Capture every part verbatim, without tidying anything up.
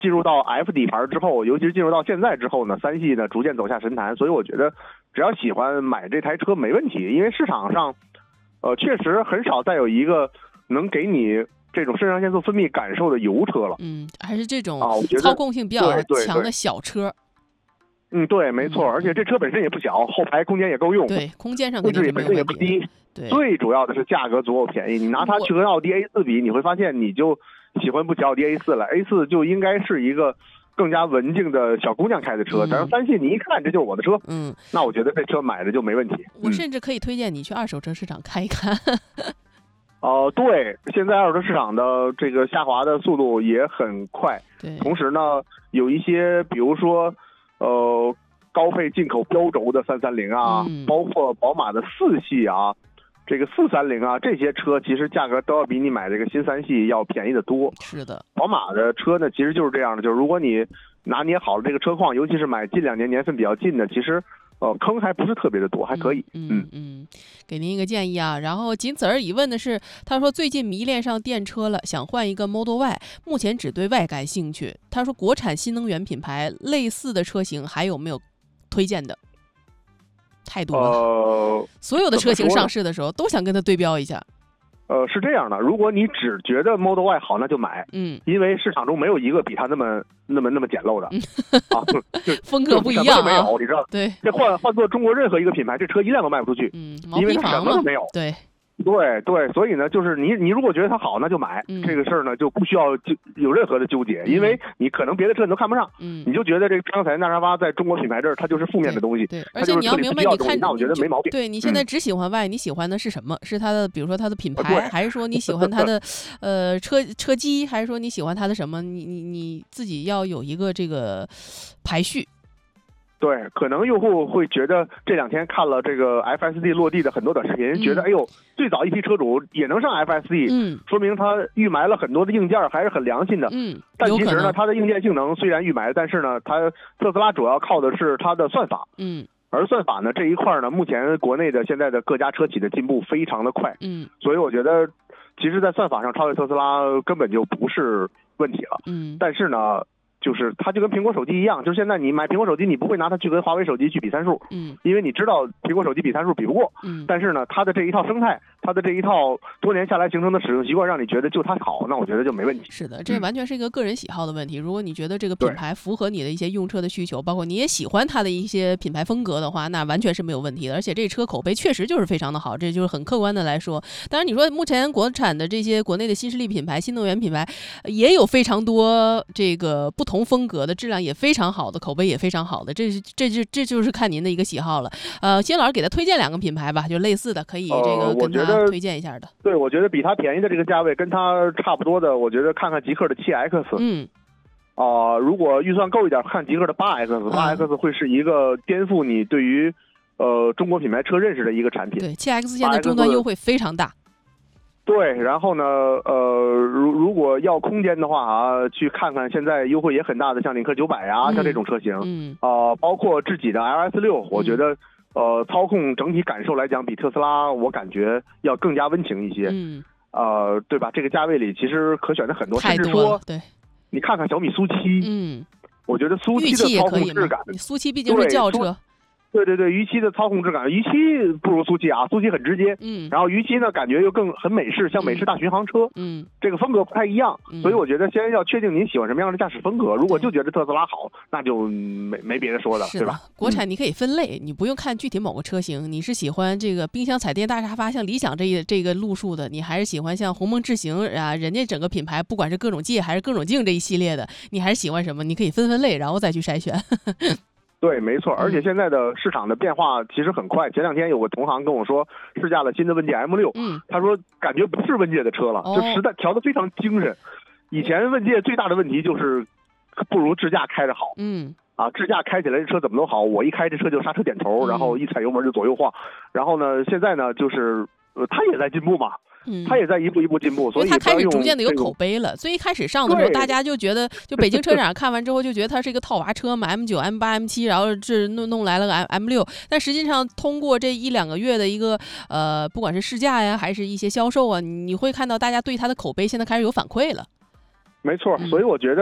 进入到 F 底盘之后，尤其是进入到现在之后呢，三系呢逐渐走下神坛，所以我觉得只要喜欢买这台车没问题，因为市场上，呃，确实很少再有一个能给你这种肾上腺素分泌感受的油车了。 嗯，还是这种啊，我觉得操控性比较对对强的对小车。 嗯，对，没错， 嗯而且这车本身也不小，后排空间也够用， 对，空间上配肯定是置也本身也不没有问题的。 低。 对， 最主要的是价格足够便宜，你拿它我去和奥迪 A 四比，你会发现你就喜欢不起奥迪 A 四了。A 四就应该是一个更加文静的小姑娘开的车， 嗯但是三系你一看这就是我的车， 嗯， 那我觉得这车买的就没问题。嗯我甚至可以推荐你去二手车市场看一看。 哦、呃，对，现在二手车市场的这个下滑的速度也很快， 对， 同时呢，有一些比如说，呃，高配进口标轴的三三零啊， 嗯包括宝马的四系啊，这个四三零啊，这些车其实价格都要比你买这个新三系要便宜的多。 是的， 宝马的车呢，其实就是这样的，就是如果你拿捏好了这个车况，尤其是买近两年年份比较近的，其实呃坑还不是特别的多，还可以。 嗯嗯嗯，给您一个建议啊。然后仅此而已问的是，他说最近迷恋上电车了，想换一个 Model Y， 目前只对 Y 感兴趣。他说国产新能源品牌类似的车型还有没有推荐的？太多了， 呃， 所有的车型上市的时候都想跟他对标一下。 呃，是这样的，如果你只觉得 Model Y 好，那就买， 嗯， 因为市场中没有一个比它那么那么那么简陋的，啊，就风格不一样啊， 没有，你知道？ 对， 这换换做中国任何一个品牌，这车一辆都卖不出去， 嗯，毛因为它坯房嘛， 什么都没有。 对。 对对，所以呢，就是你你如果觉得它好，那就买、 嗯、 这个事儿呢，就不需要就有任何的纠结， 嗯、 因为你可能别的车你都看不上， 嗯， 你就觉得这个中央彩电大沙发在中国品牌这儿它就是负面的东西， 对，对而且你要明白，你看， 那我觉得没毛病。 对你现在只喜欢 Y，、嗯、你喜欢的是什么？是它的，比如说它的品牌，还是说你喜欢它的呃车车机，还是说你喜欢它的什么？你你你自己要有一个这个排序。 对，可能用户会觉得这两天看了这个 F S D 落地的很多短视频， 嗯、 觉得哎呦，最早一批车主也能上 F S D， 嗯， 说明它预埋了很多的硬件，还是很良心的。 嗯， 但其实呢，它的硬件性能虽然预埋，但是呢，它特斯拉主要靠的是它的算法。 嗯， 而算法呢这一块呢，目前国内的现在的各家车企的进步非常的快。 嗯， 所以我觉得，其实，在算法上超越特斯拉根本就不是问题了。 嗯， 但是呢。就是它就跟苹果手机一样，就是现在你买苹果手机，你不会拿它去跟华为手机去比参数， 嗯， 因为你知道苹果手机比参数比不过， 嗯， 但是呢，它的这一套生态，它的这一套多年下来形成的使用习惯，让你觉得就它好，那我觉得就没问题。 是的，这完全是一个个人喜好的问题。嗯、如果你觉得这个品牌符合你的一些用车的需求，包括你也喜欢它的一些品牌风格的话，那完全是没有问题的。而且这车口碑确实就是非常的好，这就是很客观的来说。当然，你说目前国产的这些国内的新势力品牌、新能源品牌，也有非常多这个不同风格的质量。质量也非常好的，口碑也非常好的，这是这就这就是看您的一个喜好了。呃，金老师给他推荐两个品牌吧，就类似的，可以这个跟他推荐一下的。 呃、对，我觉得比他便宜的这个价位，跟他差不多的，我觉得看看极氪的 七 X。 嗯。 啊、呃，如果预算够一点，看极氪的八 X， 八 X 会是一个颠覆你对于呃中国品牌车认识的一个产品。 对， 七 X 现在终端优惠非常大。 对，然后呢，呃，如如果要空间的话啊，去看看现在优惠也很大的，像领克九百啊， 嗯、 像这种车型， 嗯， 啊、呃，包括智己的 L S 六，我觉得，呃，操控整体感受来讲，比特斯拉我感觉要更加温情一些， 嗯， 呃，对吧？这个价位里其实可选的很多， 太多了， 甚至说， 对， 你看看小米苏七， 嗯， 我觉得苏七的操控质感， 苏七毕竟是轿车。 对对对，鱼七的操控质感，鱼七不如苏七啊，苏七很直接， 嗯， 然后鱼七呢感觉又更很美式，像美式大巡航车， 嗯， 这个风格不太一样， 嗯、 所以我觉得先要确定您喜欢什么样的驾驶风格，如果就觉得特斯拉好，那就没没别的说的，对吧？ 国产你可以分类，嗯、你不用看具体某个车型，你是喜欢这个冰箱、彩电、大沙发，像理想这一这个路数的，你还是喜欢像鸿蒙智行啊，人家整个品牌不管是各种界还是各种镜这一系列的，你还是喜欢什么？你可以分分类，然后再去筛选。 对，没错，而且现在的市场的变化其实很快。前两天有个同行跟我说，试驾了新的问界 M 六， 嗯， 他说感觉不是问界的车了， 哦、 就实在调得非常精神。以前问界最大的问题就是不如智驾开着好， 嗯， 啊，智驾开起来这车怎么都好，我一开这车就刹车点头， 嗯、 然后一踩油门就左右晃，然后呢，现在呢就是呃，它也在进步嘛。 嗯， 他也在一步一步进步，所以他开始逐渐的有口碑了。最一开始上的时候，大家就觉得，就北京车展看完之后，就觉得它是一个套娃车嘛 ，M 九、M 八、M 七，然后这弄弄来了个 M 六。但实际上，通过这一两个月的一个呃，不管是试驾呀，还是一些销售啊，你会看到大家对它的口碑现在开始有反馈了。 没错，所以我觉得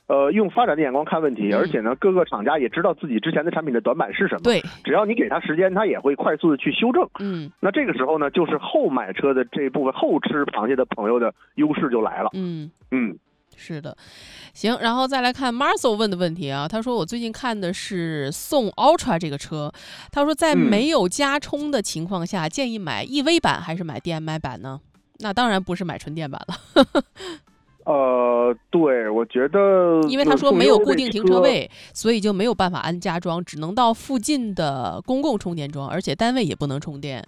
呃，用发展的眼光看问题，而且呢，各个厂家也知道自己之前的产品的短板是什么。 对， 只要你给他时间，他也会快速的去修正。 嗯， 那这个时候呢，就是后买车的这部分后吃螃蟹的朋友的优势就来了。 嗯嗯。 是的，行，然后再来看 Marcel 问的问题啊，他说我最近看的是宋 Ultra 这个车，他说在没有加充的情况下，嗯、建议买 E V 版还是买 D M I 版呢？那当然不是买纯电版了。 呃，对，我觉得， 因为他说没有固定停车位，所以就没有办法安加装，只能到附近的公共充电桩，而且单位也不能充电。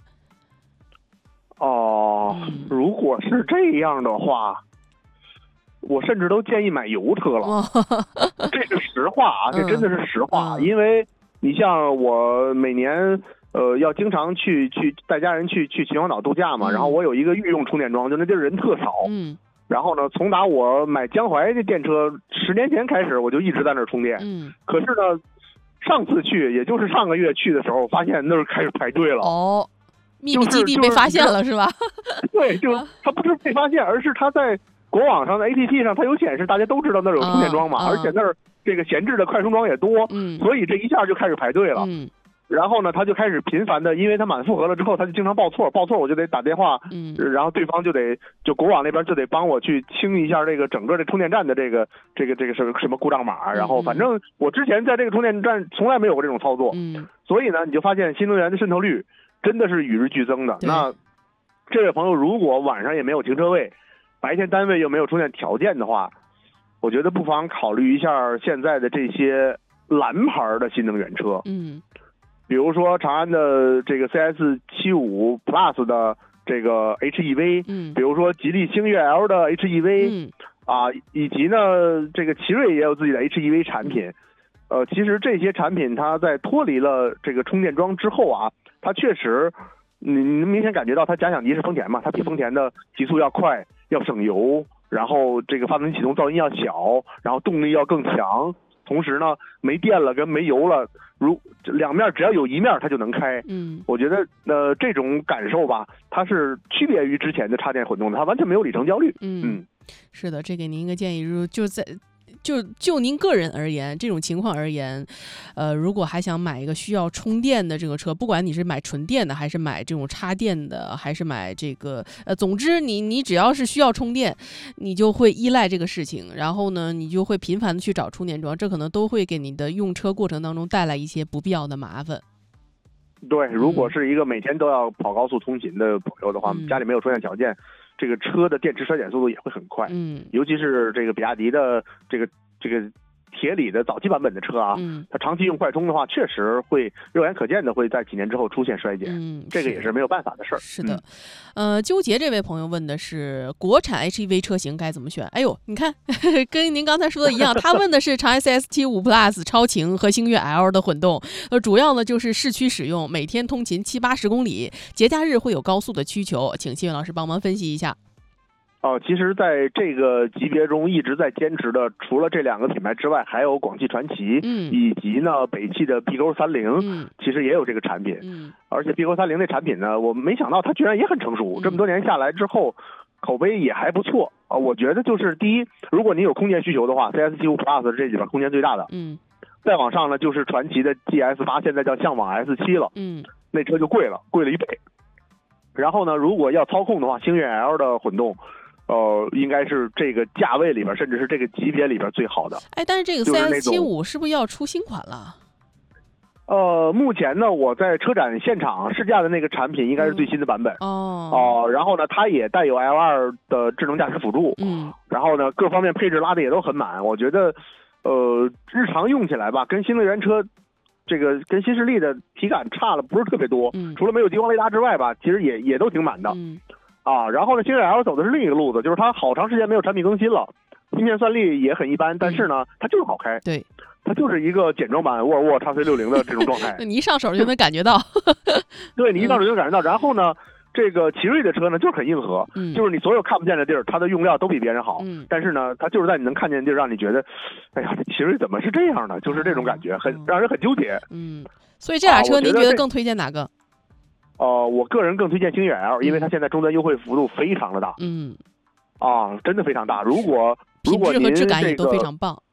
哦、呃嗯，如果是这样的话。我甚至都建议买油车了，这是实话啊，这真的是实话。嗯、因为你像我每年呃要经常去去带家人去去秦皇岛度假嘛，嗯、然后我有一个御用充电桩，就那地儿人特少。 嗯。 然后呢，从打我买江淮的电车十年前开始，我就一直在那儿充电。 嗯。 可是呢，上次去，也就是上个月去的时候，发现那儿开始排队了。 哦。秘密基地被发现了、就是、是吧？ 对，就它不是被发现，而是它在。国网上的 A P P 上，它有显示，大家都知道那儿有充电桩嘛， 啊啊、 而且那儿这个闲置的快充桩也多， 嗯， 所以这一下就开始排队了。 嗯， 然后呢，他就开始频繁的，因为他满负荷了之后，他就经常报错，报错我就得打电话， 嗯， 然后对方就得就国网那边就得帮我去清一下这个整个这充电站的这个这个这个什么什么故障码，然后反正我之前在这个充电站从来没有过这种操作， 嗯， 所以呢，你就发现新能源的渗透率真的是与日俱增的。那这位朋友如果晚上也没有停车位，白天单位又没有充电条件的话，我觉得不妨考虑一下现在的这些蓝牌的新能源车， 嗯， 比如说长安的这个 C S 七十五 Plus 的这个 H E V， 嗯， 比如说吉利星越 L 的 H E V， 嗯， 啊，以及呢这个奇瑞也有自己的 H E V 产品，呃，其实这些产品它在脱离了这个充电桩之后啊，它确实。你你明显感觉到它假想敌是丰田嘛，它比丰田的提速要快，要省油，然后这个发动机启动噪音要小，然后动力要更强，同时呢没电了跟没油了，如两面只要有一面它就能开。 嗯，我觉得呃这种感受吧，它是区别于之前的插电混动的，它完全没有里程焦虑。 嗯，嗯是的，这给您一个建议，就就在。就就您个人而言，这种情况而言，呃，如果还想买一个需要充电的这个车，不管你是买纯电的，还是买这种插电的，还是买这个，呃，总之你你只要是需要充电，你就会依赖这个事情，然后呢，你就会频繁的去找充电桩，这可能都会给你的用车过程当中带来一些不必要的麻烦。 对，如果是一个每天都要跑高速通勤的朋友的话，嗯、家里没有充电条件。这个车的电池衰减速度也会很快， 嗯， 尤其是这个比亚迪的这个这个铁锂的早期版本的车啊， 嗯， 它长期用快充的话，确实会肉眼可见的会在几年之后出现衰减， 嗯， 这个也是没有办法的事儿。 是的，嗯、呃，纠结这位朋友问的是国产 H E V 车型该怎么选？哎呦，你看，跟您刚才说的一样，他问的是长安 C S 七十五 Plus 超擎和星越 L 的混动，呃，主要呢就是市区使用，每天通勤七八十公里，节假日会有高速的需求，请新月老师帮忙分析一下。 哦，其实在这个级别中一直在坚持的，除了这两个品牌之外，还有广汽传祺， 嗯， 以及呢北汽的 B 勾三零， 嗯， 其实也有这个产品， 嗯， 而且 B 勾三零那产品呢，我没想到它居然也很成熟， 嗯、 这么多年下来之后，口碑也还不错啊。我觉得就是第一，如果你有空间需求的话 ，C S 七十五 Plus 这里边空间最大的， 嗯， 再往上呢就是传祺的 G S 八，现在叫象网 S 七了， 嗯， 那车就贵了，贵了一倍。然后呢，如果要操控的话，星越 L 的混动。呃，应该是这个价位里边，甚至是这个级别里边最好的。 哎，但是这个 C S 七十五 是不是要出新款了？ 呃，目前呢，我在车展现场试驾的那个产品应该是最新的版本。 嗯、哦。 哦、呃，然后呢，它也带有 L 二 的智能驾驶辅助。 嗯。 然后呢，各方面配置拉的也都很满。我觉得，呃，日常用起来吧，跟新能源车，这个跟新势力的体感差了不是特别多。 嗯。 除了没有激光雷达之外吧，其实也也都挺满的。 嗯。 啊，然后呢，星越 L 走的是另一个路子，就是它好长时间没有产品更新了，芯片算力也很一般，但是呢，它就是好开。 对， 它就是一个简装版沃尔沃 X C 六十 的这种状态。 你一上手就能感觉到。 对，你一上手就能感觉到。然后呢，这个奇瑞的车呢就是很硬核， 嗯、 就是你所有看不见的地儿，它的用料都比别人好。 嗯、 但是呢，它就是在你能看见的地儿，让你觉得，哎呀，这奇瑞怎么是这样的？就是这种感觉，很让人很纠结。 嗯，所以这俩车您觉得更推荐哪个？ 呃，我个人更推荐星越 L， 因为它现在终端优惠幅度非常的大。 嗯， 啊，真的非常大。如果如果您、这个、 品质和质感也都非常棒。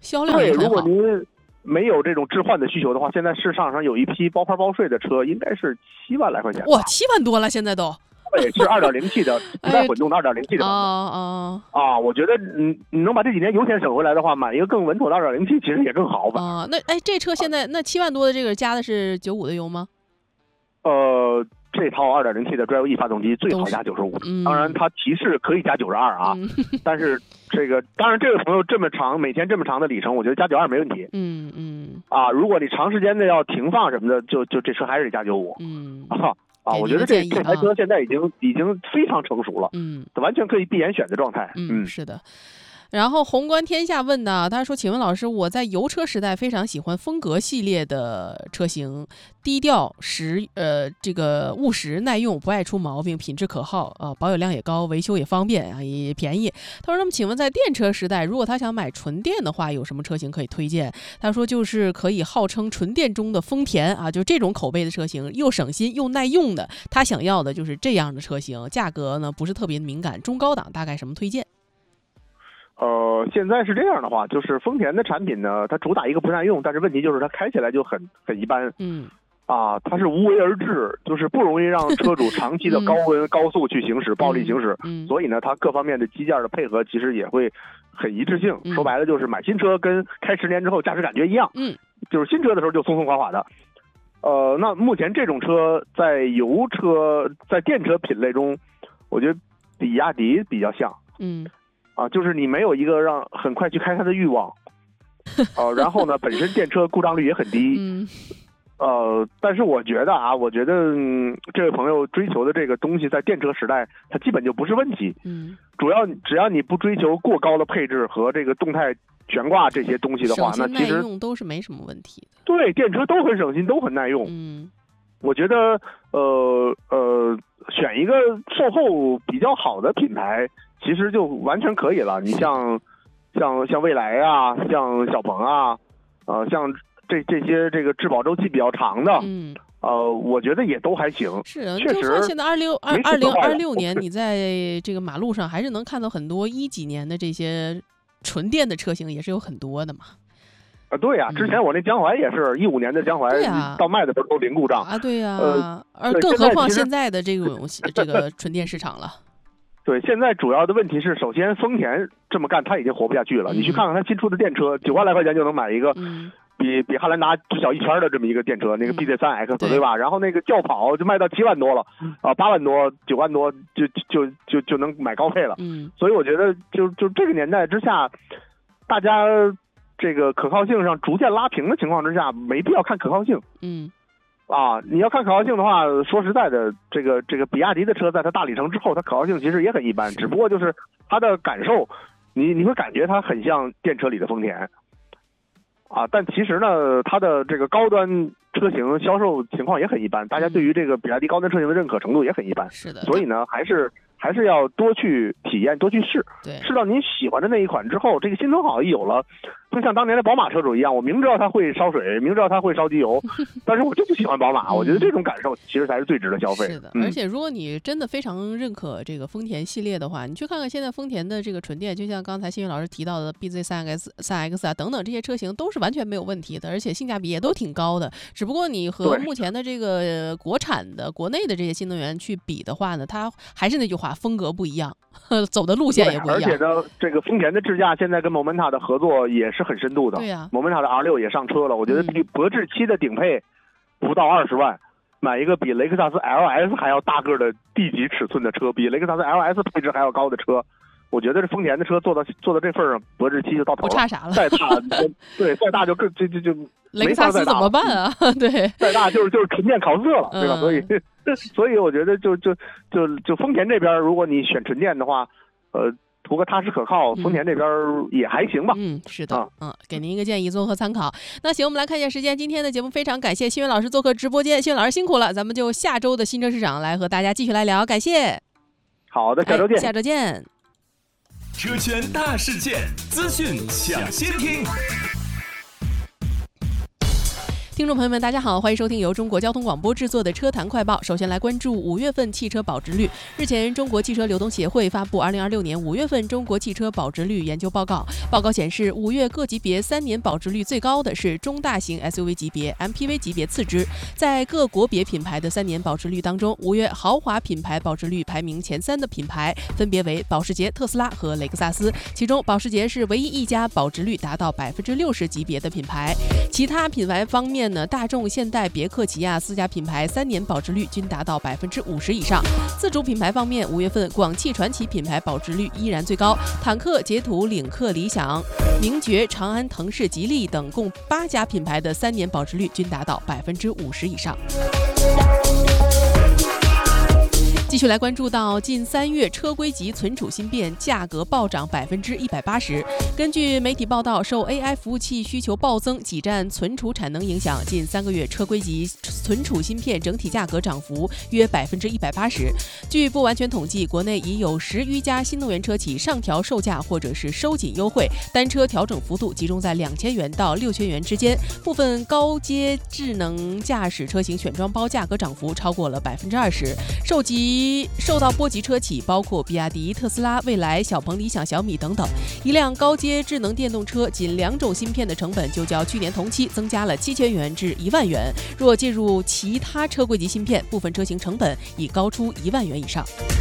销量也很好。 对，如果您没有这种置换的需求的话，现在市场上有一批包牌包税的车，应该是七万来块钱。 哇，七万多了，现在都。 对，是二点零 T 的，不带混动的二点零 T 的版本。 啊啊啊！我觉得你你能把这几年油钱省回来的话，买一个更稳妥的二点零 T 其实也更好吧。 啊，那哎，这车现在那七万多的这个加的是九五的油吗？ 呃，这套二点零 T 的 Drive E 发动机最好加九十五， 嗯、 当然它提示可以加九十二啊， 嗯、 但是这个当然这个朋友这么长每天这么长的里程，我觉得加九十二没问题。 嗯嗯。 啊，如果你长时间的要停放什么的，就就这车还是得加九五。 嗯。 啊。啊，我觉得这这台车现在已经、啊、已经非常成熟了， 嗯， 完全可以闭眼选的状态。 嗯，是的。然后宏观天下问的，他说：“请问老师，我在油车时代非常喜欢风格系列的车型，低调实呃这个务实耐用，不爱出毛病，品质可靠啊、呃，保有量也高，维修也方便啊，也便宜。”他说：“那么请问在电车时代，如果他想买纯电的话，有什么车型可以推荐？”他说：“就是可以号称纯电中的丰田啊，就这种口碑的车型，又省心又耐用的，他想要的就是这样的车型，价格呢不是特别敏感，中高档，大概什么推荐？” 呃，现在是这样的话，就是丰田的产品呢，它主打一个不耐用，但是问题就是它开起来就很很一般。 嗯。 啊，它是无为而治，就是不容易让车主长期的高温、嗯、高速去行驶、暴力行驶。 嗯。 所以呢，它各方面的机件的配合其实也会很一致性。 嗯、 说白了就是买新车跟开十年之后驾驶感觉一样。 嗯。 就是新车的时候就松松垮垮的。呃，那目前这种车在油车、在电车品类中，我觉得比亚迪比较像。 嗯。 啊，就是你没有一个让很快去开它的欲望，呃，然后呢，本身电车故障率也很低， 嗯， 呃，但是我觉得啊，我觉得、嗯、这位朋友追求的这个东西，在电车时代，它基本就不是问题， 嗯， 主要只要你不追求过高的配置和这个动态悬挂这些东西的话，那其实耐用都是没什么问题的。 对，电车都很省心，都很耐用。 嗯， 我觉得，呃呃，选一个售后比较好的品牌。其实就完全可以了。你像，像像蔚来啊，像小鹏啊，呃，像这这些这个质保周期比较长的， 嗯， 呃，我觉得也都还行。 是， 确实。 就算现在二六二二零二六年，你在这个马路上还是能看到很多一几年的这些纯电的车型，也是有很多的嘛。 啊，对呀、啊，之前我那江淮也是一五年的江淮， 啊、 到卖的时候都零故障啊，对呀、啊， 呃， 而更何况现在的这种这个纯电市场了。 对，现在主要的问题是，首先丰田这么干，他已经活不下去了。 嗯、 你去看看他新出的电车，九万来块钱就能买一个， 嗯、 比比汉兰达小一圈的这么一个电车，那个 B Z 三 X、嗯、 对, 对吧？然后那个轿跑就卖到七万多了，啊，八万多、九万多就就就就能买高配了。 嗯， 所以我觉得就就这个年代之下，大家这个可靠性上逐渐拉平的情况之下，没必要看可靠性。 嗯。 啊，你要看可靠性的话，说实在的，这个这个比亚迪的车在它大里程之后，它可靠性其实也很一般，只不过就是它的感受，你你会感觉它很像电车里的丰田，啊，但其实呢，它的这个高端车型销售情况也很一般，大家对于这个比亚迪高端车型的认可程度也很一般， 是的， 所以呢，还是还是要多去体验，多去试， 对， 试到您喜欢的那一款之后，这个新增好一有了。就像当年的宝马车主一样，我明知道它会烧水，明知道它会烧机油，但是我就不喜欢宝马。我觉得这种感受其实才是最值得消费。 是的， 嗯、 而且如果你真的非常认可这个丰田系列的话，你去看看现在丰田的这个纯电，就像刚才新云老师提到的 B Z 三 X、三 X 啊等等这些车型都是完全没有问题的，而且性价比也都挺高的。只不过你和目前的这个国产的国内的这些新能源去比的话呢，它还是那句话，风格不一样，走的路线也不一样。 而且呢，这个丰田的智驾现在跟 Momenta 的合作也是很深度的。 对呀、啊。 Momenta 的 R 六 也上车了，我觉得比博智七的顶配不到二十万，买一个比雷克萨斯 L S 还要大个的 D 级尺寸的车，比雷克萨斯 L S 配置还要高的车，我觉得这丰田的车做到做到这份上，博智七就到头了， 不差啥了。 再大，对，再大就更就就就雷克萨斯怎么办啊？对， 再大就是就是纯电考试了，对吧？ 嗯、 所以所以我觉得就就就就丰田这边，如果你选纯电的话，呃。图个踏实可靠，丰田这边也还行吧。 嗯，是的，嗯，给您一个建议，综合参考。那行，我们来看一下时间。今天的节目非常感谢新云老师做客直播间，新云老师辛苦了，咱们就下周的新车市场来和大家继续来聊，感谢。 好的，下周见。 哎、下周见。 车圈大事件，资讯抢先听。 听众朋友们，大家好，欢迎收听由中国交通广播制作的车坛快报。首先来关注五月份汽车保值率。日前，中国汽车流动协会发布二零二六年五月份中国汽车保值率研究报告。报告显示，五月各级别三年保值率最高的是中大型 S U V 级别 ，M P V 级别次之。在各国别品牌的三年保值率当中，五月豪华品牌保值率排名前三的品牌分别为保时捷、特斯拉和雷克萨斯，其中保时捷是唯一一家保值率达到百分之六十级别的品牌。其他品牌方面呢，大众、现代、别克、起亚四家品牌三年保值率均达到百分之五十以上。自主品牌方面，五月份广汽传祺品牌保值率依然最高，坦克、捷途、领克、理想、名爵、长安、腾势、吉利等共八家品牌的三年保值率均达到百分之五十以上。继续来关注到近三月车规级存储芯片价格暴涨百分之一百八十。根据媒体报道，受 A I 服务器需求暴增、挤占存储产能影响，近三个月车规级存储芯片整体价格涨幅约百分之一百八十。据不完全统计，国内已有十余家新能源车企上调售价或者是收紧优惠，单车调整幅度集中在两千元到六千元之间。部分高阶智能驾驶车型选装包价格涨幅超过了百分之二十。受及受到波及车企包括比亚迪、特斯拉、蔚来、小鹏、理想、小米等等。一辆高阶智能电动车仅两种芯片的成本就较去年同期增加了七千元至一万元。若介入其他车规级芯片，部分车型成本已高出一万元以上。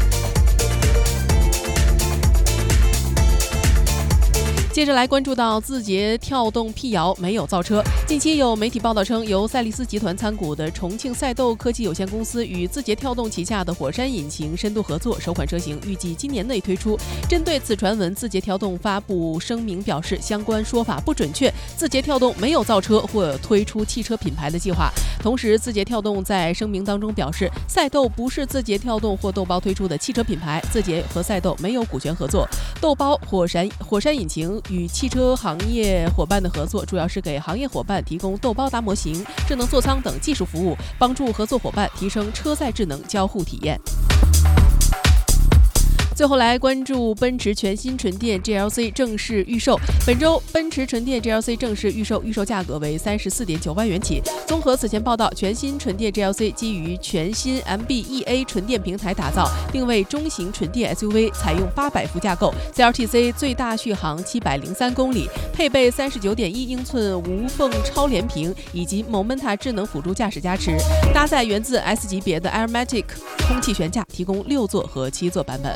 接着来关注到字节跳动辟谣没有造车。近期有媒体报道称，由赛力斯集团参股的重庆赛斗科技有限公司与字节跳动旗下的火山引擎深度合作，首款车型预计今年内推出。针对此传闻，字节跳动发布声明表示，相关说法不准确，字节跳动没有造车或推出汽车品牌的计划。同时，字节跳动在声明当中表示，赛斗不是字节跳动或豆包推出的汽车品牌，字节和赛斗没有股权合作。豆包、火山、火山引擎与汽车行业伙伴的合作，主要是给行业伙伴提供豆包达模型、智能座舱等技术服务，帮助合作伙伴提升车载智能交互体验。最后来关注奔驰全新纯电 G L C 正式预售。本周奔驰纯电 G L C 正式预售，预售价格为 三十四点九万元起。综合此前报道，全新纯电 G L C 基于全新 M B E A 纯电平台打造，定位中型纯电 S U V， 采用八百伏架构 ，C L T C 最大续航七百零三公里，配备 三十九点一英寸无缝超连屏以及 Momenta 智能辅助驾驶加持，搭载源自 S 级别的 Airmatic 空气悬架，提供六座和七座版本。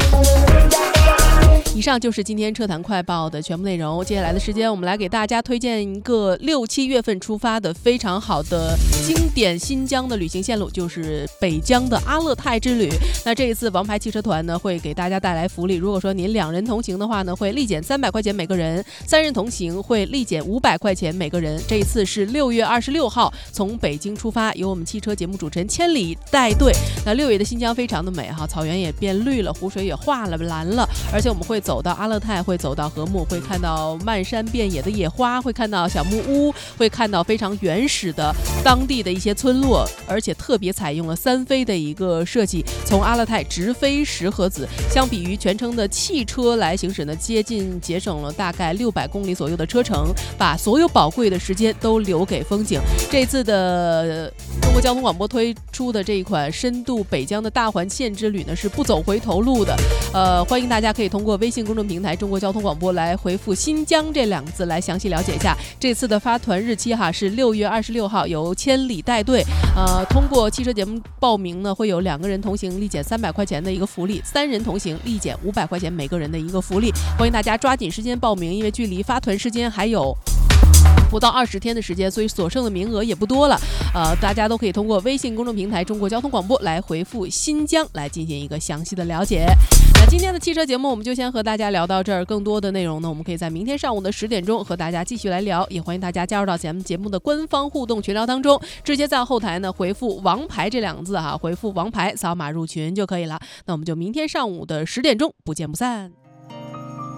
以上就是今天车坛快报的全部内容。接下来的时间，我们来给大家推荐一个六七月份出发的非常好的经典新疆的旅行线路，就是北疆的阿勒泰之旅。那这一次王牌汽车团呢，会给大家带来福利。如果说您两人同行的话呢，会立减三百块钱每个人；三人同行会立减五百块钱每个人。这一次是六月二十六号从北京出发，由我们汽车节目主持人千里带队。那六月的新疆非常的美哈，草原也变绿了，湖水也化了蓝了，而且我们会走到阿勒泰，会走到禾木，会看到漫山遍野的野花，会看到小木屋，会看到非常原始的当地的一些村落，而且特别采用了三飞的一个设计，从阿勒泰直飞石河子，相比于全程的汽车来行驶呢，接近节省了大概六百公里左右的车程，把所有宝贵的时间都留给风景。这次的中国交通广播推出的这一款深度北疆的大环线之旅呢，是不走回头路的。呃，欢迎大家可以通过微信公众平台中国交通广播来回复新疆这两个字来详细了解一下。这次的发团日期哈是六月二十六号，由千里带队。呃，通过汽车节目报名呢，会有两个人同行立减三百块钱的一个福利，三人同行立减五百块钱每个人的一个福利。欢迎大家抓紧时间报名，因为距离发团时间还有不到二十天的时间，所以所剩的名额也不多了。呃，大家都可以通过微信公众平台中国交通广播来回复新疆来进行一个详细的了解。那今天的汽车节目我们就先和大家聊到这儿，更多的内容呢，我们可以在明天上午的十点钟和大家继续来聊，也欢迎大家加入到咱们节目的官方互动群聊当中，直接在后台呢回复王牌这两个字哈，回复王牌扫码入群就可以了。那我们就明天上午的十点钟不见不散。